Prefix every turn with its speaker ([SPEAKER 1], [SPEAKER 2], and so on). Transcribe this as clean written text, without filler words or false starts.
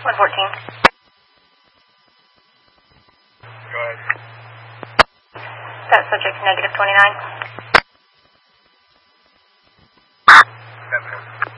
[SPEAKER 1] 114.
[SPEAKER 2] Go ahead.
[SPEAKER 1] That subject negative 29.
[SPEAKER 2] That's it.